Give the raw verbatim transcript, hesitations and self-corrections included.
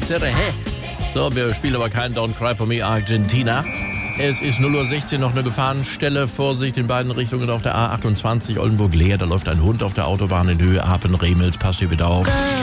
Seré. So, wir spielen aber keinen Don't Cry For Me Argentina. Es ist null Uhr sechzehn, noch eine Gefahrenstelle. Vorsicht in beiden Richtungen auf der A achtundzwanzig Oldenburg-Leer. Da läuft ein Hund auf der Autobahn in Höhe Apen-Remels. Passt hier bitte auf.